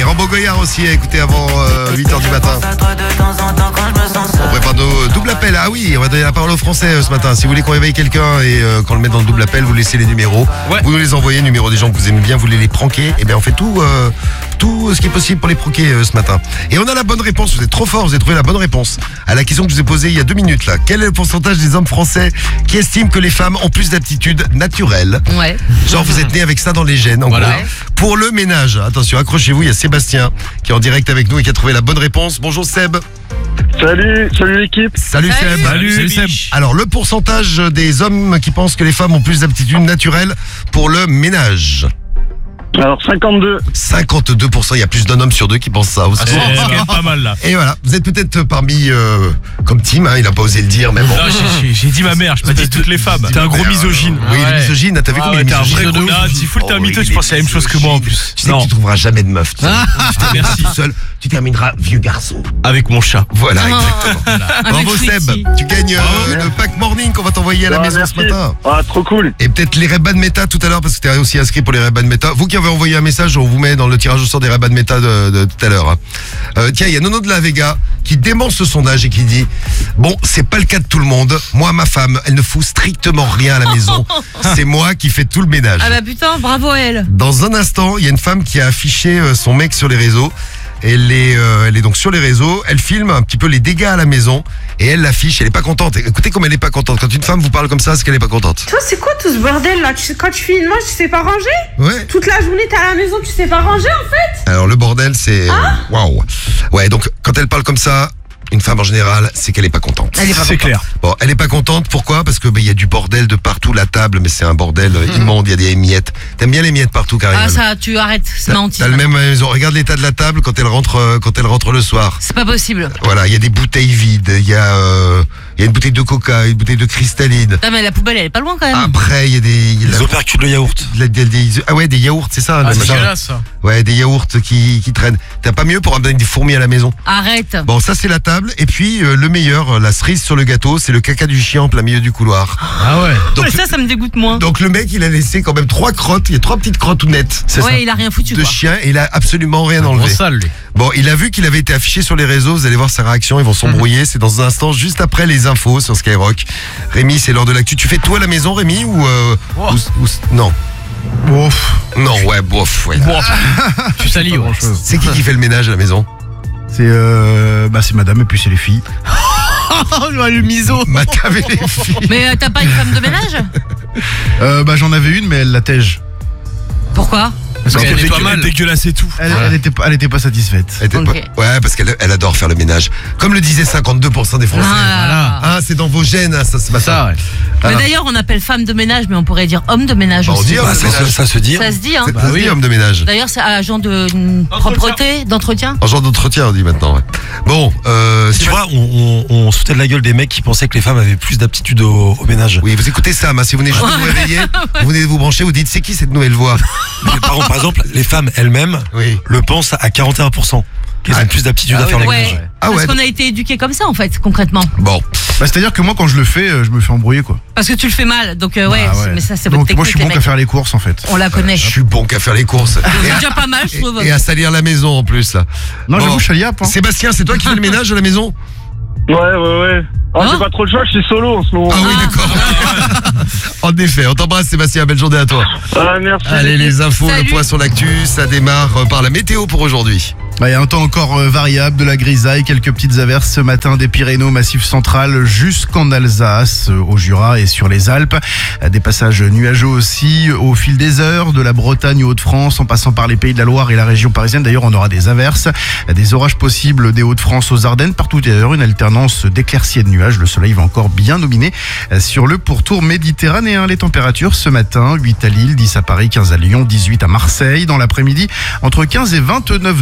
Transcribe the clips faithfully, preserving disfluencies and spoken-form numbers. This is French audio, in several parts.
Rambo Goyard aussi à écouter avant euh, huit heures du matin. On prépare nos doubles appels. Ah oui, on va donner la parole aux Français euh, ce matin. Si vous voulez qu'on réveille quelqu'un et euh, qu'on le mette dans le double appel, vous laissez les numéros. Ouais. Vous nous les envoyez, numéros des gens que vous aimez bien, vous voulez les pranker. Et bien on fait tout, euh, tout ce qui est possible pour les pranker euh, ce matin. Et on a la bonne réponse. Vous êtes trop fort, vous avez trouvé la bonne réponse à la question que je vous ai posée il y a deux minutes là. Quel est le pourcentage des hommes français qui estiment que les femmes ont plus d'aptitudes naturelles? Ouais. Genre vous êtes né avec ça dans les gènes en Voilà. gros. Pour le ménage, attention, accrochez-vous, il y a Sébastien qui est en direct avec nous et qui a trouvé la bonne réponse. Bonjour Seb. Salut, salut l'équipe. Salut, Salut. Seb. Salut, Salut Seb. Alors le pourcentage des hommes qui pensent que les femmes ont plus d'aptitudes naturelles pour le ménage. Alors cinquante-deux. cinquante-deux pour cent, il y a plus d'un homme sur deux qui pense ça aussi. C'est quand même pas mal là. Et voilà, vous êtes peut-être parmi, euh, comme Tim, hein, il a pas osé le dire, mais bon. Non, j'ai- j'ai- j'ai dit ma mère, je pas dit toutes les femmes. T'es un gros misogyne. Oui, il est misogyne, t'as vu Ah comment ouais, il est t'es un misogyne? vrai gros Si full t'es un mytho, tu penses la même chose que moi en plus. Tu sais Non. que tu trouveras jamais de meuf. Tu sais. Tu termineras Merci. tout seul, tu termineras vieux garçon. Avec mon chat. Voilà, Oh. exactement. Bravo Avec Seb, Fritzy. tu gagnes euh, Bravo. le pack morning qu'on va t'envoyer à la Ah, maison merci. ce matin. Ah, trop cool. Et peut-être les Ray-Ban Meta tout à l'heure parce que t'es aussi inscrit pour les Ray-Ban Meta. Vous qui avez envoyé un message, on vous met dans le tirage au sort des Ray-Ban Meta de, de tout à l'heure. hein. Euh, tiens, il y a Nono de la Vega qui dément ce sondage et qui dit bon, c'est pas le cas de tout le monde. Moi, ma femme, elle ne fout strictement rien à la maison. C'est moi qui fais tout le ménage. Ah bah putain, bravo à elle. Dans un instant, il y a une femme qui a affiché euh, son mec sur les réseaux. Elle est, euh, elle est donc sur les réseaux, elle filme un petit peu les dégâts à la maison et elle l'affiche, elle est pas contente. Écoutez comme elle est pas contente. Quand une femme vous parle comme ça, c'est qu'elle est pas contente. Toi, c'est quoi tout ce bordel là? Tu sais- Quand tu fais une manche, tu sais pas ranger? Ouais. Toute la journée, t'es à la maison, tu sais pas ranger en fait? Alors le bordel, c'est waouh. Ouais, donc quand elle parle comme ça, une femme en général, c'est qu'elle est pas contente. Elle est pas C'est clair. Bon, elle est pas contente. Pourquoi? Parce que bah, il y a du bordel de partout. La table, mais c'est un bordel euh, immonde. Il y a des miettes. T'aimes bien les miettes partout, Karine? Ah ça, tu arrêtes, c'est T'as menti. t'as le même à la maison. Regarde l'état de la table quand elle rentre, euh, quand elle rentre le soir. C'est pas possible. Voilà, il y a des bouteilles vides. Il y a, euh, il y a une bouteille de Coca, une bouteille de cristalline. Putain, mais la poubelle, elle est pas loin quand même. Après, il y a des, il y a Les la- opercules de yaourt. la- des- des- ah ouais, des yaourts, c'est ça. Ah, le c'est machin. dégueulasse ça. Ouais, des yaourts qui, qui traînent. T'as pas mieux pour amener des fourmis à la maison? Arrête. Bon, ça c'est la table. Et puis euh, le meilleur, la cerise sur le gâteau, c'est le caca du chien en plein milieu du couloir. Ah ouais. Donc, Mais ça, ça me dégoûte moins. donc le mec, il a laissé quand même trois crottes. Il y a trois petites crottes tout nettes. C'est Ouais, ça. il a rien foutu De quoi. chien et il a absolument rien Gros enlevé. sale lui. Bon, il a vu qu'il avait été affiché sur les réseaux. Vous allez voir sa réaction. Ils vont s'embrouiller. C'est dans un instant, juste après les infos sur Skyrock. Rémi, c'est l'heure de l'actu. Tu fais tout à la maison, Rémi, ou, euh, Oh. ou- ou- non? Bof. Non, ouais, bof. Ouais. Bon, tu salis. Ouais. C'est qui qui fait le ménage à la maison? C'est euh, bah c'est madame et puis c'est les filles. Oh, le miso. Madame et les filles. Mais euh, t'as pas une femme de ménage? Euh, bah j'en avais une mais elle la tège. Pourquoi? Parce qu'elle qu'elle est pas mal. Dégueulasse et tout. Elle, elle était pas, elle était pas satisfaite. Elle était Ok. pas- Ouais, parce qu'elle elle adore faire le ménage. Comme le disaient cinquante-deux pour cent des Français. Ah. Ah, c'est dans vos gènes, hein, ça ce matin. Ça, ouais. Mais Ah. d'ailleurs, on appelle femme de ménage, mais on pourrait dire homme de ménage Bah, on aussi. dit homme de ça, ménage. se- ça se dit. Ça se dit, hein. C'est Bah ça se oui. dit, homme de ménage. D'ailleurs, c'est agent de hum, propreté, d'entretien. En genre d'entretien, on dit maintenant. Ouais. Bon, euh, Tu si- vois, on, on, on sautait de la gueule des mecs qui pensaient que les femmes avaient plus d'aptitude au, au ménage. oui, vous écoutez Sam, hein, si vous venez juste de vous réveiller, vous venez de vous brancher, vous dites c'est qui cette nouvelle voix? Mais par, par exemple, les femmes elles-mêmes Oui. le pensent à quarante et un pour cent. Qu'elles Ah, ont plus d'aptitude à faire le Ouais. ménage. Ah Parce ouais. qu'on a été éduqués comme ça, en fait, concrètement. Bon, Bah, c'est-à-dire que moi, quand je le fais, euh, je me fais embrouiller, quoi. Parce que tu le fais mal, donc euh, ouais, Bah, c'est- mais ça, c'est votre Donc, technique, moi, je suis les bon qu'à mecs. faire les courses, en fait. On la connaît. je suis bon qu'à faire les courses. C'est Et à, déjà pas mal, je trouve. et à salir la maison en plus, là. Non, Bon. j'avoue, je suis liap, hein. Sébastien, c'est toi qui fais le ménage à la maison? Ouais, ouais, ouais. Ah, Hein j'ai pas trop le choix, je suis solo en ce moment. Ah oui, d'accord. En effet, on t'embrasse Sébastien, belle journée à toi. Ah, merci. Allez, les infos, Salut. le point sur l'actu, ça démarre euh, par la météo pour aujourd'hui. Bah, il y a un temps encore euh, variable, de la grisaille, quelques petites averses ce matin des Pyrénées au Massif central jusqu'en Alsace, euh, au Jura et sur les Alpes. Euh, Des passages nuageux aussi au fil des heures, de la Bretagne aux Hauts-de-France en passant par les Pays de la Loire et la région parisienne. D'ailleurs, on aura des averses, euh, des orages possibles des Hauts-de-France aux Ardennes. Partout ailleurs, une alternance d'éclaircies et de nuages. Le soleil va encore bien dominer euh, sur le pourtour méditerranéen. Les températures ce matin, huit à Lille, dix à Paris, quinze à Lyon, dix-huit à Marseille. Dans l'après-midi, entre quinze et vingt-neuf degrés.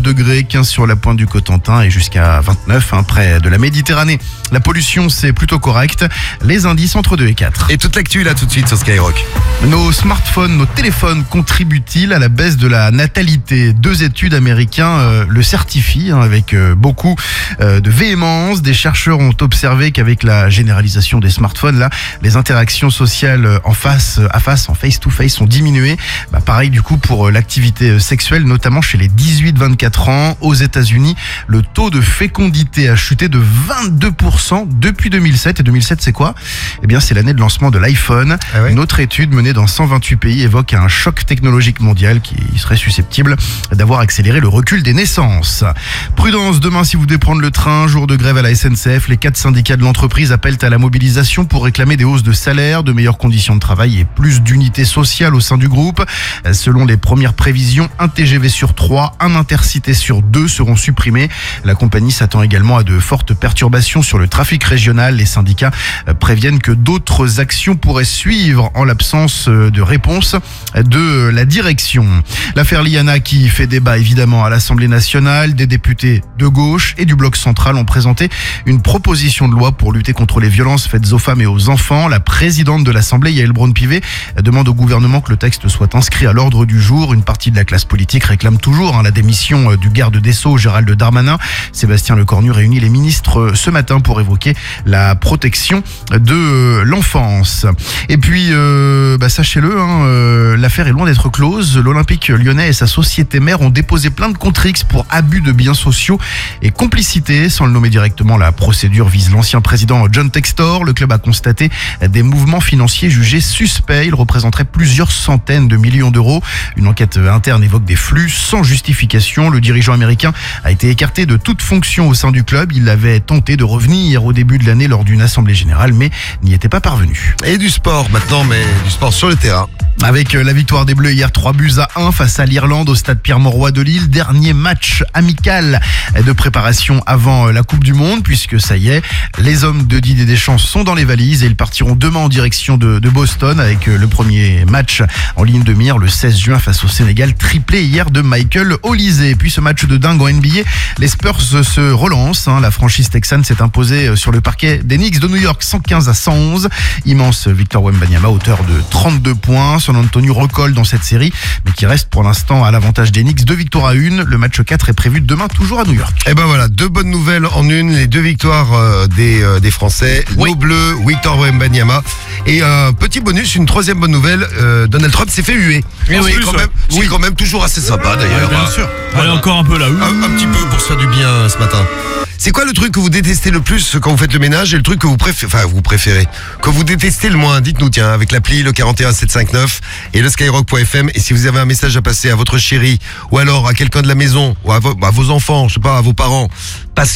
degrés, quinze sur la pointe du Cotentin et jusqu'à vingt-neuf hein, près de la Méditerranée. La pollution, c'est plutôt correct. Les indices entre deux et quatre. Et toute l'actu là tout de suite sur Skyrock. Nos smartphones, nos téléphones contribuent-ils à la baisse de la natalité? Deux études américaines euh, le certifient hein, avec euh, beaucoup euh, de véhémence. Des chercheurs ont observé qu'avec la généralisation des smartphones, là, les interactions sociales en face à face, en face-to-face, ont diminué. Bah, pareil du coup pour l'activité sexuelle, notamment chez les dix-huit vingt-quatre ans. Aux États-Unis, le taux de fécondité a chuté de vingt-deux pour cent depuis deux mille sept. Et deux mille sept, c'est quoi? Eh bien, c'est l'année de lancement de l'iPhone. Ah ouais. Une autre étude menée dans cent vingt-huit pays évoque un choc technologique mondial qui serait susceptible d'avoir accéléré le recul des naissances. Prudence, demain si vous devez prendre le train, jour de grève à la S N C F, les quatre syndicats de l'entreprise appellent à la mobilisation pour réclamer des hausses de salaire, de meilleures conditions de travail et plus d'unité sociale au sein du groupe. Selon les premières prévisions, un T G V sur trois, un Intercité sur deux seront supprimés. La compagnie s'attend également à de fortes perturbations sur le trafic régional. Les syndicats préviennent que d'autres actions pourraient suivre en l'absence de réponse de la direction. L'affaire Liana qui fait débat évidemment à l'Assemblée nationale. Des députés de gauche et du bloc central ont présenté une proposition de loi pour lutter contre les violences faites aux femmes et aux enfants. La présidente de l'Assemblée, Yael Braun-Pivet, demande au gouvernement que le texte soit inscrit à l'ordre du jour. Une partie de la classe politique réclame toujours hein, la démission du garde des Sceaux, Gérald Darmanin. Sébastien Lecornu réunit les ministres ce matin pour évoquer la protection de l'enfance. Et puis, euh, bah, sachez-le, hein, euh, l'affaire est loin d'être close. L'Olympique lyonnais et sa société mère ont déposé plainte contre X pour abus de biens sociaux et complicité. Sans le nommer directement, la procédure vise l'ancien président John Textor. Le club a constaté des mouvements financiers jugés suspects. Ils représenteraient plusieurs centaines de millions d'euros. Une enquête interne évoque des flux sans justification. Le dirigeant américain a été écarté de toute fonction au sein du club. Il avait tenté de revenir au début de l'année lors d'une assemblée générale, mais n'y était pas parvenu. Et du sport maintenant, mais du sport sur le terrain. Avec la victoire des Bleus hier, trois buts à un face à l'Irlande au stade Pierre-Mauroy de Lille. Dernier match amical de préparation avant la Coupe du Monde, puisque ça y est, les hommes de Didier Deschamps sont dans les valises et ils partiront demain en direction de, de Boston avec le premier match en ligne de mire le seize juin face au Sénégal. Triplé hier de Michael Olise. Et puis ce match de dingue en N B A, les Spurs se relancent. Hein. La franchise texane s'est imposée sur le parquet des Knicks de New York cent quinze à cent onze. Immense Victor Wembanyama, auteur de trente-deux points. San Antonio recolle dans cette série, mais qui reste pour l'instant à l'avantage des Knicks. Deux victoires à une. Le match quatre est prévu demain, toujours à New York. Et ben voilà, deux bonnes nouvelles en une. Les deux victoires euh, des, euh, des Français. Oui. Nos Bleus, Victor Wembanyama. Et un euh, petit bonus, une troisième bonne nouvelle. Euh, Donald Trump s'est fait huer. Et oui, c'est quand ça. même, c'est Oui. quand même toujours assez sympa d'ailleurs. Bien Euh, sûr. voilà. Allez, encore un peu là. Un, un petit peu pour se faire du bien euh, ce matin. C'est quoi le truc que vous détestez le plus quand vous faites le ménage et le truc que vous préférez, enfin vous préférez, que vous détestez le moins? Dites-nous tiens, avec l'appli le quarante et un sept cent cinquante-neuf et le skyrock point f m. Et si vous avez un message à passer à votre chérie ou alors à quelqu'un de la maison ou à, vo- à vos enfants, je sais pas, à vos parents, parce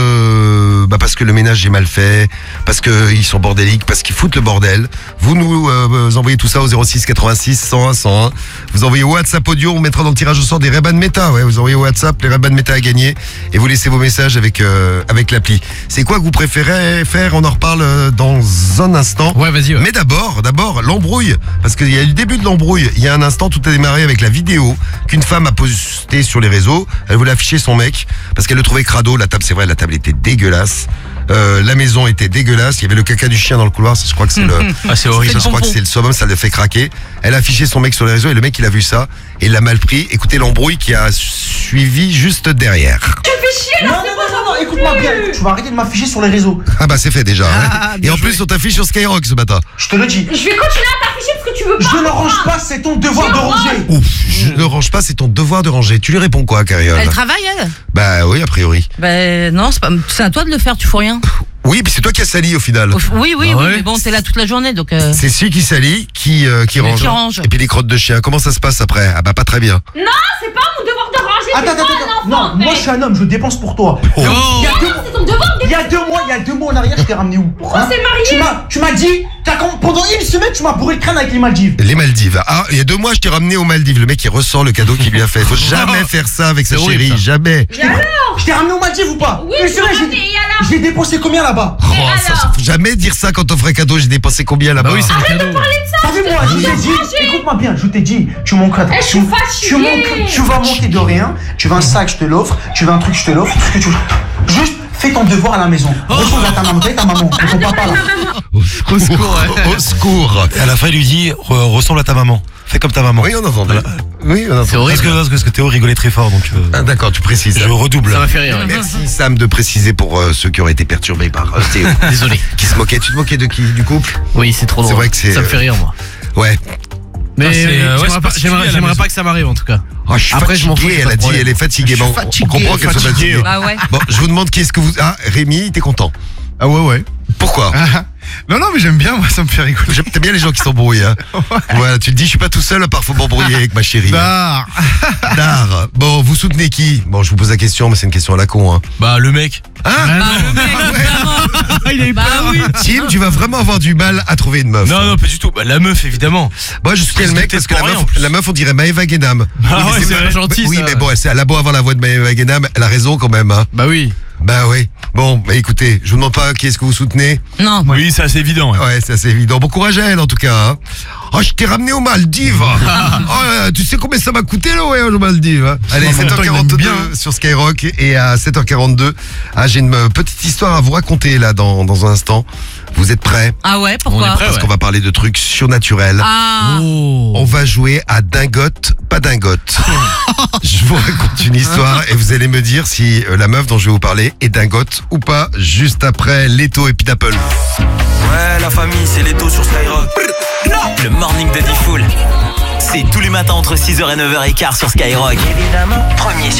que bah parce que le ménage est mal fait, parce que ils sont bordéliques, parce qu'ils foutent le bordel, vous nous euh, vous envoyez tout ça au zéro six quatre-vingt-six cent un cent un. Vous envoyez WhatsApp audio, on mettra dans le tirage au sort des Ray-Ban Meta. Ouais, vous envoyez WhatsApp, les Ray-Ban Meta à gagner et vous laissez vos messages avec euh, avec l'appli. C'est quoi que vous préférez faire? On en reparle euh, dans un instant. Ouais, vas-y. Ouais. Mais d'abord, d'abord l'embrouille, parce qu'il y a eu le début de l'embrouille. Il y a un instant, tout a démarré avec la vidéo qu'une femme a postée sur les réseaux. Elle voulait afficher son mec parce qu'elle le trouvait crado. La table, c'est vrai, la table était dégueulasse. Euh, la maison était dégueulasse. Il y avait le caca du chien dans le couloir. Je crois que c'est le. Ah, c'est horrible. Je crois que c'est le summum, ça le fait craquer. Elle a affiché son mec sur les réseaux et le mec il a vu ça et il l'a mal pris. Écoutez l'embrouille qui a suivi juste derrière. Non, non, non, non, non, écoute-moi bien, tu vas arrêter de m'afficher sur les réseaux. Ah bah c'est fait déjà. hein. Ah, Et bien en joué. plus on t'affiche sur Skyrock ce matin. Je te le dis. Je vais continuer à t'afficher parce que tu veux pas. Je ne range pas, c'est ton devoir de ranger. Ouf, je ne range pas, c'est ton devoir de ranger. Tu lui réponds quoi, Carriole? Elle travaille, elle? Bah oui, a priori. Ben non, c'est pas- c'est à toi de le faire, tu fous rien. Oui, puis c'est toi qui as sali au final. Oui, oui, oui, Ah ouais. mais bon, t'es là toute la journée, donc. euh, C'est celui qui salit qui, euh, qui, range. qui range. Et puis les crottes de chien, comment ça se passe après? Ah bah pas très bien. Non, c'est pas mon devoir de ranger. Attends, t'es attends, pas attends. un enfant, Non, moi mec. je suis un homme, je dépense pour toi. Oh. Oh. Il y a que C'est ton devoir de Il y a deux mois, il y a deux mois en arrière, je t'ai ramené où? Pourquoi Hein c'est marié? Tu m'as, tu m'as dit, t'as com- pendant une semaine, tu m'as bourré le crâne avec les Maldives. Les Maldives. Ah, il y a deux mois, je t'ai ramené aux Maldives. Le mec, il ressort le cadeau qu'il lui a fait. Faut jamais faire ça avec sa C'est horrible, chérie. ça. Jamais. Et alors? Je t'ai ramené aux Maldives ou pas? Oui, Une tu semaine, m'as j'ai- ramené, et alors? J'ai dépensé combien là-bas? Oh, Et ça, alors ça, faut jamais dire ça quand on ferait cadeau. J'ai dépensé combien là-bas? Bah oui, c'est un cadeau. T'as vu moi, je t'ai dit, écoute-moi bien, je t'ai dit, tu manques Eh, je suis tu, fatiguée. tu, manques- tu vas manquer de rien, tu veux un sac, je te l'offre, tu veux un truc, je te l'offre, tout ce que tu veux. Juste fais ton devoir à la maison. Réponds à ta maman, t'es ta maman, à ton papa là. Au secours. Au secours. Et à la fin, il lui dit re- ressemble à ta maman. Fais comme ta maman. Oui, on entend. Oui, on entend. C'est horrible. Parce que, parce que Théo rigolait très fort, donc euh, Ah, d'accord, tu précises. je redouble. Ça m'a fait rire. ouais. Merci Sam de préciser pour euh, ceux qui auraient été perturbés par euh, Théo. Désolé. Qui se moquait. Tu te moquais de qui? Du couple? Oui, c'est trop C'est drôle. vrai que c'est, Ça me euh, fait rire, moi. Ouais. Mais c'est, euh, ouais, j'aimerais c'est pas- particulier j'aimerais à la j'aimerais maison. pas que ça m'arrive, en tout cas. Oh, je suis Après, je m'en fous, fatigué, y a elle pas a de dit, problème. elle est fatiguée. Je suis Bon, on- fatigué, on comprend qu'elle soit fatigué. fatiguée. Bah ouais. Bon, je vous demande qu'est-ce que vous... Ah, Rémi, t'es content? Ah ouais, ouais. Pourquoi? Ah, non, non, mais j'aime bien, moi, ça me fait rigoler. J'aime bien les gens qui s'embrouillent. Hein. Voilà, tu te dis, je suis pas tout seul, à part faut m'embrouiller avec ma chérie. Bah, Dar. Bon, vous soutenez qui? Bon, je vous pose la question, mais c'est une question à la con. Hein. Bah, le mec. Hein? Bah, le mec, vraiment. Il a eu Bah oui. Tim, tu vas vraiment avoir du mal à trouver une meuf. Non, non, pas du tout. Bah, la meuf, évidemment. Moi, je soutiens le mec parce que la Pour rien, meuf, en plus. la meuf, on dirait Maëva Guénam. Ah mais ouais, c'est pas- gentil, Oui, ça. mais bon, elle a beau avoir la voix de Maëva Guénam, elle a raison quand même. Hein. Bah oui. Bah oui. Bon, bah écoutez, je vous demande pas qui est-ce que vous soutenez. Non. Oui, c'est assez évident. ouais. Ouais, c'est assez évident. Bon courage à elle en tout cas. Hein. Oh, je t'ai ramené aux Maldives. Oh, là, tu sais combien ça m'a coûté le voyage aux Maldives. Hein. Allez, En même sept temps, heures il aime quarante-deux bien. sur Skyrock et à sept heures quarante-deux, ah, j'ai une euh, petite histoire à vous raconter là dans, dans un instant. Vous êtes prêts? Ah ouais, On pourquoi? est prêt, Parce ouais. qu'on va parler de trucs surnaturels. Ah. Oh. On va jouer à dingote, pas dingote. Je vous raconte une histoire et vous allez me dire si euh, la meuf dont je vais vous parler est dingote ou pas, juste après Leto et Pidapple. Ouais, la famille, c'est Leto sur Skyrock. Le morning de Diffoul. C'est tous les matins entre six heures et neuf heures quinze sur Skyrock. Évidemment, premier